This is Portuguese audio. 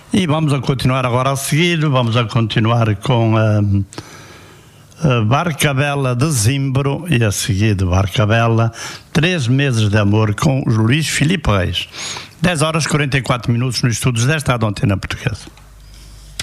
E vamos a continuar agora a seguir, vamos a continuar com a Barcabella de Zimbro e a seguir de Barcabella, 3 meses de amor com o Luís Filipe Reis. 10 horas 44 minutos nos estúdios desta Antena Portuguesa.